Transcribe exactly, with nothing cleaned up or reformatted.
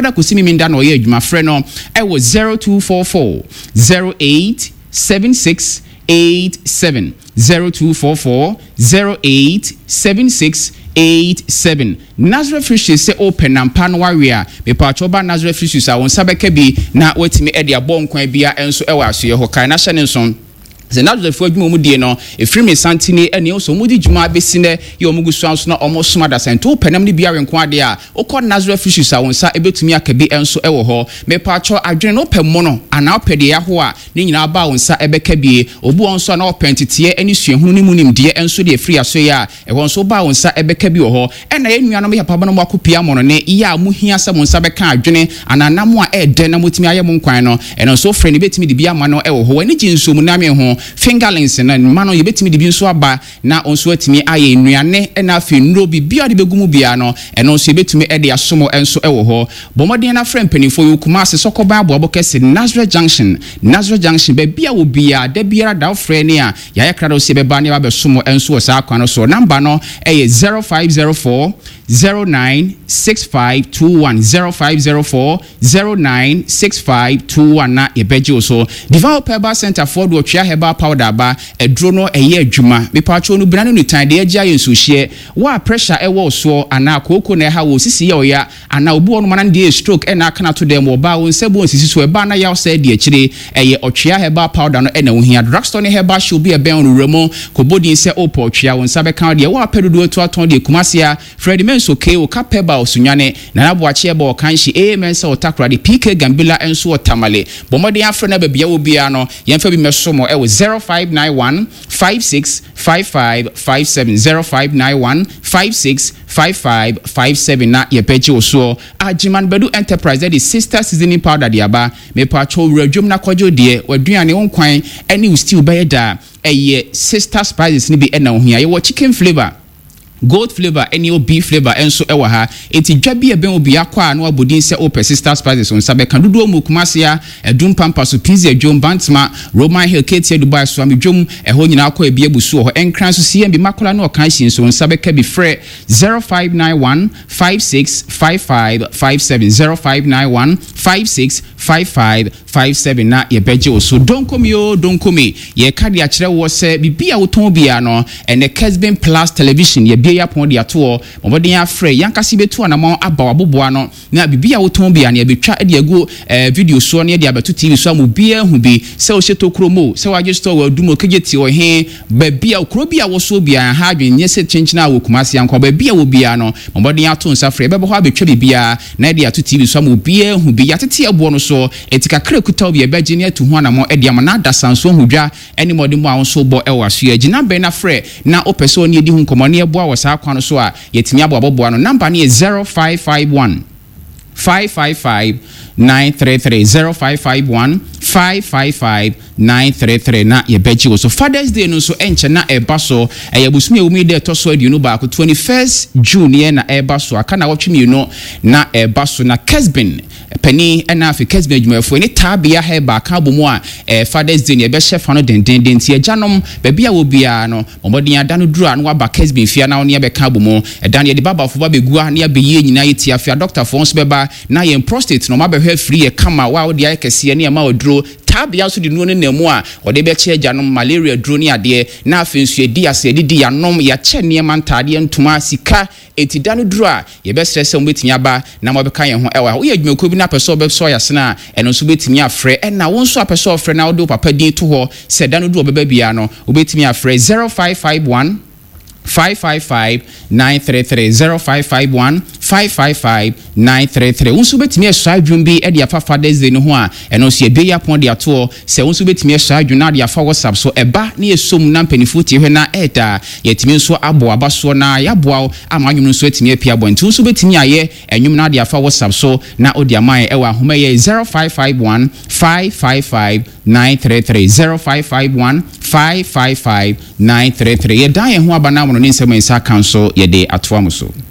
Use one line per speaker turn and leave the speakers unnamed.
Kwabena Kusimi Minda no ye adwuma frɛ no e wo zero two four four zero eight seven six eight seven zero two four four zero eight seven six eight seven. Nazareth Fishes say open and pan warrior me patroba Nazareth Fishes a won sabeka bi na watimi e de abon kwan bia enso e wa so ye hokai na hyene nson ze Nazareth fo adwuma mu die no efiri me santini ene o so mu di dwuma besi ne ye omugu so anso na omo soma da sento penam ne bia wenko ade a okọ Nazareth Fishes a won sa ebetumi akabi enso e wo ho me patro adwene no pem no ana opede ya ho a ne nyina ba won sa ebeka bi obu onso na opentete eni suehunu ni munim die enso de efiri aso ya e won so ba won sa ebeka bi wo ho ena ye nuanom ya paba no makopia mo no ne ya mu hia sa won sa beka adwene ana namu a e de na motimi aye mo nkwan no eno so frɛ ne betimi de bia ma no e wo ho ani jinso mu na me ho fingerlings na mano ye betimi de bi nso aba na onso atimi aye nuane na afi nro bi bia de begumu bia no eno nso ye betimi e de asomo enso e wo ho bomoden na frɛ mpanifo yo kuma ase sokoba aboabo kese Nazareth Junction Nazareth Junction be bia wo bia da biara da frɛ ne a ya ye krado se be ba ne ba be somo enso wo sa akwa no so number no e zero five zero four zero nine six five two one zero five zero four zero nine six five two one na ye beje so Divine Herbal Center for do twa herbal powder ba edro no eye adwuma me pacho no bina no tan de agya yenso hye wa pressure e wo so ana koko na ha wo sisi ye oya ana obu ono man de stroke e na aka to dem wo ba wo nsebo sisi so e ba na ya se de akire eye otwa herbal powder no e na wo hia drugstore ne herbal show bi e ben no remo kobodi se opo otwa wo nsa be kan de wo apedodo to aton de kumasia Freddy Menso ke o kapeba osunyane na na boache ba o kanshi amen se otakra de P K Gambila enso otamale bomode afre na bebia wo bia no yemfa bi mesomo e wo zero five nine one five six five five five seven zero five nine one five six five five five seven na ye peche oso Ajiman Bedu Enterprise that is sister seasoning powder de aba me pacho redwom na kojo de waduane wonkwan ene still be da eye sister spices ni bi ena ho ya ye wo chicken flavor gold flavor any beef flavor enso ewa ha enti dwabi eben obi akwa na abodin se o sister spices on sabe kan dudu mu kumasia edum pampa so pizza dwom bantma Roman Hill Katie Dubai so am dwom eho nyina akwa ebi abusu ho enkran so sie bi makola na okan hyin so on sabe ka bi frɛ zero five nine one five six five five five seven zero five nine one five six five five five seven na ye beje oso don komi o don komi ye ka dia kire wo se bibia woton bia no ene Kesben Plus television ye bia yapon dia to oboden afre yankasi betu anamon aba aboboa no na bibia woton bia na ye betwa de agu video so na ye dia betu T V so amu bia hu bi se o sheto kromo se wa just wa dumo kegeti o he ba bia okro bia wo so bia ha adwen ye se chenchina wo kumase yanko ba bia wo bia no oboden ato nsafre be bo ha betwa bibia na dia to T V so amu bia hu bi yatete abo no so etika kuta obi ebe gene atu ho anamo ede amana da sanso hudwa eni modem a wonso bo e waso ya gina be na frɛ na opese oni edi hu nkomo ne ebo a wasa akwa no so a yetimi abo abobo no number ne zero five five one five five five nine three three zero five five one five five five nine three three na ye beji so Father's Day no so enche na eba so e busumi ewumi de to so adu no ba ko twenty-first June ye na eba so aka na wotwe no na eba so na Kesben pani na afi Kesben adwumafo ni tabia he ba ka bomu a Father's Day ne be chef no den den den ti ajanom ba bia wo bia no omodin ada no duru an wa ba Kesben fia na woni be ka bomu e dan ye de baba fo ba begua na be ye nyina ye ti afia doctor fo nso be ba na ye prostate no ma be hwe free e kama wa wo de ayekese ne ma oduro tabia so di no ne namu a wode be che ajanom malaria duro ni ade na afi nso edi ase edi di yanom ya che ne ma ntade ntuma sika eti danu duro a ye be stress e mbetimi aba na mo be kan ye ho ewa wo ye adwumako bi na person be so ya sena eno so betimi afre e na won so person afre na wo do papa din to ho se danu duro beba bia no obetimi afre zero five five one five five five nine three three zero five five one five five five nine three three unso betimi eso adwum bi e dia fa Father's Day no ho a eno so ye be ya pon dia to se unso betimi eso adwum na dia fa WhatsApp so eba na yesom na mpanifu ti hwe na eta yetimi nso abo aba so na ya boa amanwum nso etimi apia bonti unso betimi aye enwum na dia fa WhatsApp so na odia man e wa homa ye zero five five one five five five nine three three zero five five one five five five nine three three ye dan ye ho aba na mo no nsem nsa kan so ye de atoa mo so